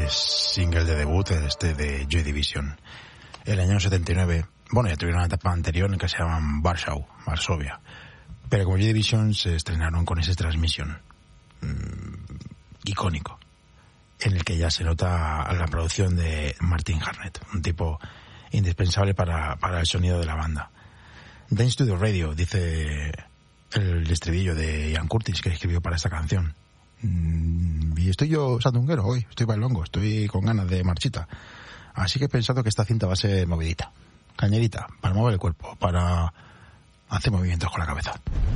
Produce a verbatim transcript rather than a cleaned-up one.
este single de debut, este de Joy Division. El año setenta y nueve, bueno, ya tuvieron una etapa anterior en que se llaman Warsaw, Varsovia. Pero como Joy Division se estrenaron con ese Transmission mmm, icónico, en el que ya se nota la producción de Martin Harnett, un tipo indispensable para, para el sonido de la banda. Dance to the Radio, dice el estribillo de Ian Curtis, que escribió para esta canción. Mm, y estoy yo sandunguero hoy, estoy bailongo, estoy con ganas de marchita. Así que he pensado que esta cinta va a ser movidita, cañerita, para mover el cuerpo, para hacer movimientos con la cabeza.